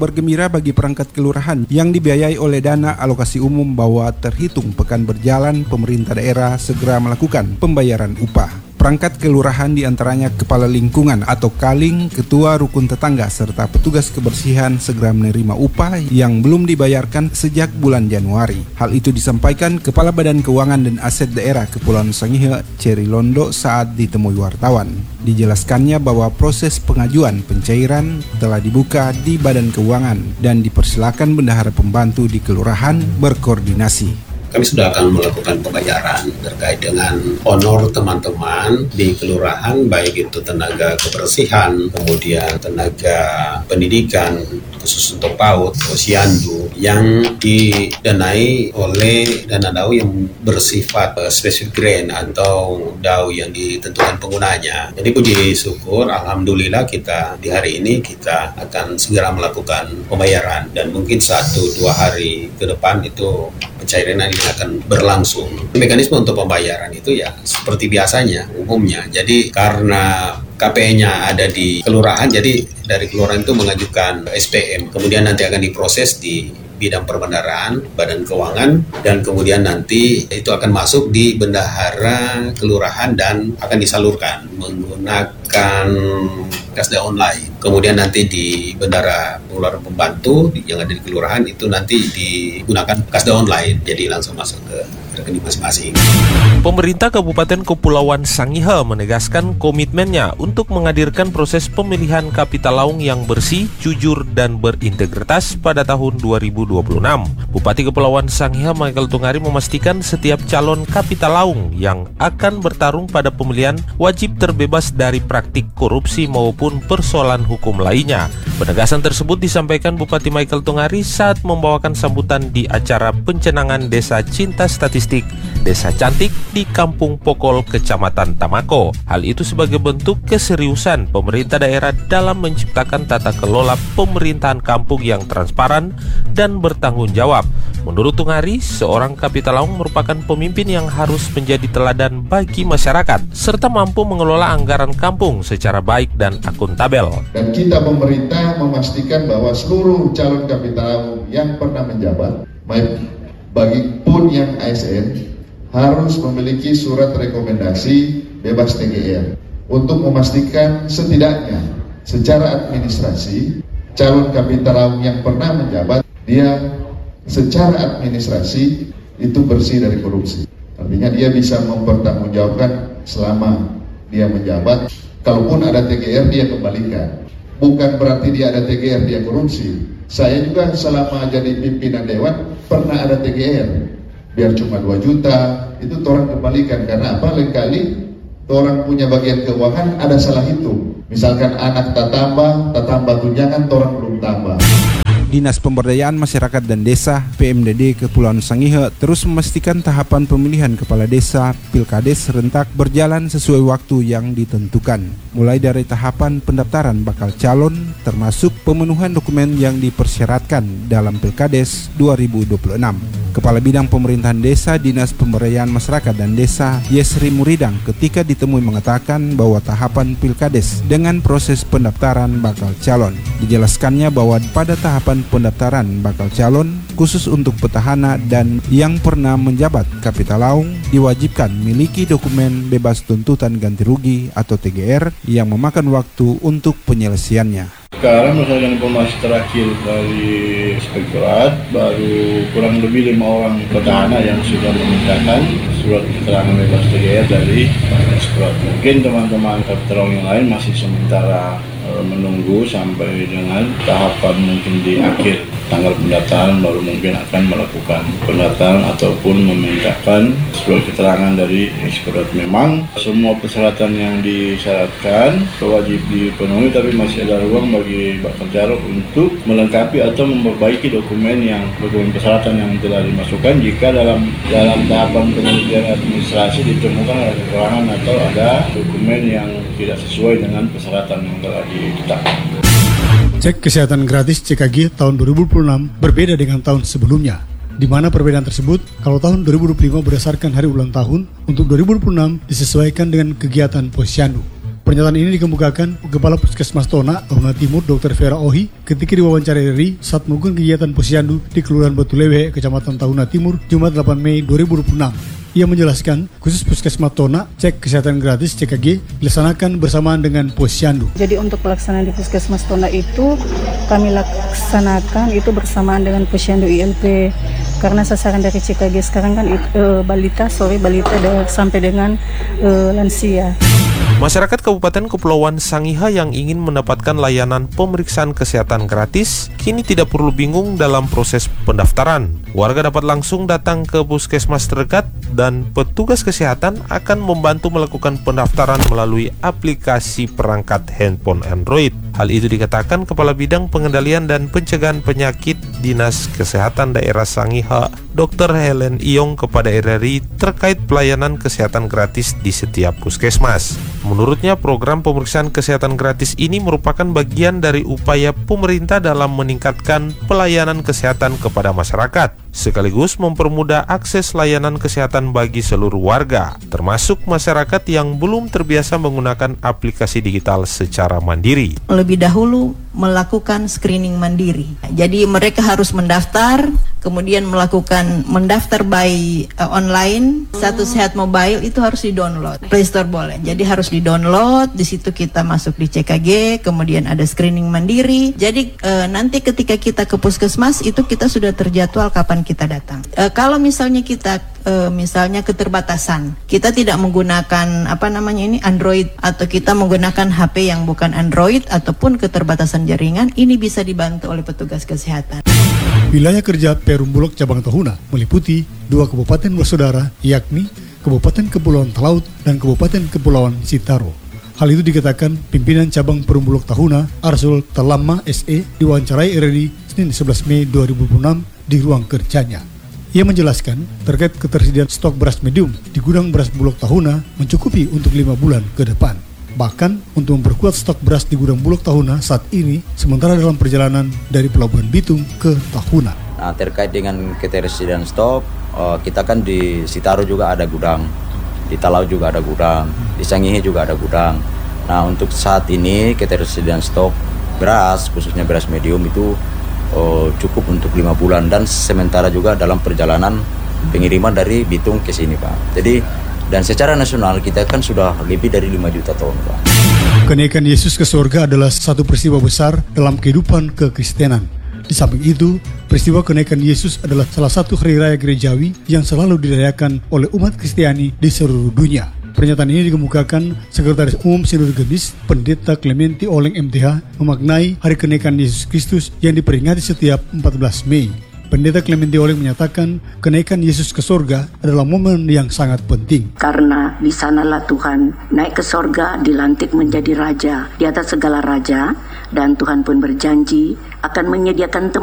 kabar gembira bagi perangkat kelurahan yang dibiayai oleh dana alokasi umum bahwa terhitung pekan berjalan pemerintah daerah segera melakukan pembayaran upah. Perangkat kelurahan diantaranya kepala lingkungan atau kaling, ketua rukun tetangga, serta petugas kebersihan segera menerima upah yang belum dibayarkan sejak bulan Januari. Hal itu disampaikan Kepala Badan Keuangan dan Aset Daerah Kepulauan Sangihe, Cherry Londo, saat ditemui wartawan. Dijelaskannya bahwa proses pengajuan pencairan telah dibuka di Badan Keuangan dan dipersilakan bendahara pembantu di kelurahan berkoordinasi. Kami sudah akan melakukan pembayaran terkait dengan honor teman-teman di kelurahan, baik itu tenaga kebersihan, kemudian tenaga pendidikan, khusus untuk PAUD, posyandu, yang didanai oleh dana DAU yang bersifat specific grant atau DAU yang ditentukan penggunanya. Jadi puji syukur, alhamdulillah kita di hari ini kita akan segera melakukan pembayaran dan mungkin 1-2 hari ke depan itu pencairan ini akan berlangsung. Mekanisme untuk pembayaran itu ya seperti biasanya umumnya. Jadi karena KPE-nya ada di kelurahan, jadi dari kelurahan itu mengajukan SPM, kemudian nanti akan diproses di bidang perbendaharaan, badan keuangan, dan kemudian nanti itu akan masuk di bendahara kelurahan dan akan disalurkan menggunakan Kasda online. Kemudian nanti di bendahara pengeluaran pembantu yang ada di kelurahan itu nanti digunakan Kasda online, jadi langsung masuk ke rekening masing-masing. Pemerintah Kabupaten Kepulauan Sangihe menegaskan komitmennya untuk menghadirkan proses pemilihan Kapitalaung yang bersih, jujur, dan berintegritas pada tahun 2026. Bupati Kepulauan Sangihe Michael Tungari memastikan setiap calon Kapitalaung yang akan bertarung pada pemilihan wajib terbebas dari praktik korupsi maupun persoalan hukum lainnya. Penegasan tersebut disampaikan Bupati Michael Tungari saat membawakan sambutan di acara pencenangan Desa Cinta Statistik Desa Cantik di Kampung Pokol, Kecamatan Tamako. Hal itu sebagai bentuk keseriusan pemerintah daerah dalam menciptakan tata kelola pemerintahan kampung yang transparan dan bertanggung jawab. Menurut Tungari, seorang Kapitalaung merupakan pemimpin yang harus menjadi teladan bagi masyarakat, serta mampu mengelola anggaran kampung secara baik dan akuntabel. Dan kita pemerintah memastikan bahwa seluruh calon Kapitalaung yang pernah menjabat, bagi pun yang ASN, harus memiliki surat rekomendasi bebas TGR untuk memastikan setidaknya secara administrasi calon Kapitalaung yang pernah menjabat dia secara administrasi itu bersih dari korupsi. Artinya dia bisa mempertanggungjawabkan selama dia menjabat. Kalaupun ada TGR dia kembalikan. Bukan berarti dia ada TGR dia korupsi. Saya juga selama jadi pimpinan dewan pernah ada TGR. Biar cuma 2 juta itu orang kembalikan. Karena apa? Lain kali orang punya bagian keuangan ada salah hitung. Misalkan anak tak tambah tunjangan orang belum tambah. Dinas Pemberdayaan Masyarakat dan Desa PMDD Kepulauan Sangihe terus memastikan tahapan pemilihan kepala desa Pilkades serentak berjalan sesuai waktu yang ditentukan, mulai dari tahapan pendaftaran bakal calon termasuk pemenuhan dokumen yang dipersyaratkan dalam Pilkades 2026. Kepala Bidang Pemerintahan Desa Dinas Pemberdayaan Masyarakat dan Desa Yesri Muridang ketika ditemui mengatakan bahwa tahapan Pilkades dengan proses pendaftaran bakal calon. Dijelaskannya bahwa pada tahapan pendaftaran bakal calon khusus untuk petahana dan yang pernah menjabat Kapitalaung diwajibkan miliki dokumen bebas tuntutan ganti rugi atau TGR yang memakan waktu untuk penyelesaiannya. Sekarang berdasarkan informasi terakhir dari Inspektorat, baru kurang lebih 5 orang petahana yang sudah memintakan surat keterangan bebas TGR dari Inspektorat. Mungkin teman-teman Kapitalaung yang lain masih sementara menunggu sampai dengan tahapan mungkin di akhir tanggal pendaftaran baru mungkin akan melakukan pendaftaran ataupun memintakan surat keterangan dari Inspektorat. Memang semua persyaratan yang disyaratkan wajib dipenuhi, tapi masih ada ruang bagi bakal calon untuk melengkapi atau memperbaiki dokumen persyaratan yang telah dimasukkan jika dalam tahapan penelitian administrasi ditemukan ada kekurangan atau ada dokumen yang tidak sesuai dengan persyaratan yang telah ditetapkan. Cek kesehatan gratis CKG tahun 2026 berbeda dengan tahun sebelumnya, di mana perbedaan tersebut kalau tahun 2025 berdasarkan hari ulang tahun, untuk 2026 disesuaikan dengan kegiatan posyandu. Pernyataan ini dikemukakan Kepala Puskesmas Tona, Tahuna Timur, Dr. Vera Ohi, ketika diwawancarai RRI saat melakukan kegiatan posyandu di Kelurahan Batulewe, Kecamatan Tahuna Timur, Jumat 8 Mei 2026. Ia menjelaskan, khusus Puskesmas Tona, cek kesehatan gratis CKG dilaksanakan bersamaan dengan posyandu. Jadi untuk pelaksanaan di Puskesmas Tona itu kami laksanakan itu bersamaan dengan posyandu ILP. Karena sasaran dari CKG sekarang kan balita sampai dengan lansia. Masyarakat Kabupaten Kepulauan Sangihe yang ingin mendapatkan layanan pemeriksaan kesehatan gratis kini tidak perlu bingung dalam proses pendaftaran. Warga dapat langsung datang ke puskesmas terdekat dan petugas kesehatan akan membantu melakukan pendaftaran melalui aplikasi perangkat handphone Android. Hal itu dikatakan Kepala Bidang Pengendalian dan Pencegahan Penyakit Dinas Kesehatan Daerah Sangihe, Dr. Helen Iyong kepada RRI terkait pelayanan kesehatan gratis di setiap puskesmas. Menurutnya, program pemeriksaan kesehatan gratis ini merupakan bagian dari upaya pemerintah dalam meningkatkan pelayanan kesehatan kepada masyarakat, sekaligus mempermudah akses layanan kesehatan bagi seluruh warga, termasuk masyarakat yang belum terbiasa menggunakan aplikasi digital secara mandiri. Lebih dahulu melakukan screening mandiri. Jadi mereka harus mendaftar, kemudian mendaftar by online. Satu Sehat Mobile itu harus di-download. Play Store boleh. Jadi harus di-download, di situ kita masuk di CKG, kemudian ada screening mandiri. Jadi nanti ketika kita ke puskesmas itu kita sudah terjadwal kapan kita datang. Kalau misalnya kita misalnya keterbatasan, kita tidak menggunakan Android atau kita menggunakan HP yang bukan Android ataupun keterbatasan jaringan, ini bisa dibantu oleh petugas kesehatan. Wilayah kerja Perum Bulog Cabang Tahuna meliputi 2 kabupaten bersaudara, yakni Kabupaten Kepulauan Talaut dan Kabupaten Kepulauan Sitaro. Hal itu dikatakan pimpinan cabang Perum Bulog Tahuna, Arsul Talama SE, diwawancarai RRI Senin 11 Mei 2026 di ruang kerjanya. Ia menjelaskan terkait ketersediaan stok beras medium di gudang beras Bulog Tahuna mencukupi untuk 5 bulan ke depan. Bahkan untuk memperkuat stok beras di gudang Bulog Tahuna saat ini, sementara dalam perjalanan dari Pelabuhan Bitung ke Tahuna. Nah, terkait dengan ketersediaan stok, kita kan di Sitaro juga ada gudang, di Talau juga ada gudang, di Sangihe juga ada gudang. Nah, untuk saat ini ketersediaan stok beras, khususnya beras medium itu cukup untuk 5 bulan, dan sementara juga dalam perjalanan pengiriman dari Bitung ke sini, Pak. Jadi, dan secara nasional kita kan sudah lebih dari 5 juta ton, Pak. Kenaikan Yesus ke surga adalah satu peristiwa besar dalam kehidupan kekristenan. Di samping itu, peristiwa kenaikan Yesus adalah salah satu hari raya gerejawi yang selalu dirayakan oleh umat Kristiani di seluruh dunia. Pernyataan ini dikemukakan Sekretaris Umum Sinode Genis, Pendeta Clementi Oleng MTH, memaknai hari kenaikan Yesus Kristus yang diperingati setiap 14 Mei. Pendeta Clementi Oleng menyatakan kenaikan Yesus ke sorga adalah momen yang sangat penting. Karena di sanalah Tuhan naik ke sorga, dilantik menjadi raja di atas segala raja, dan Tuhan pun berjanji akan menyediakan tempat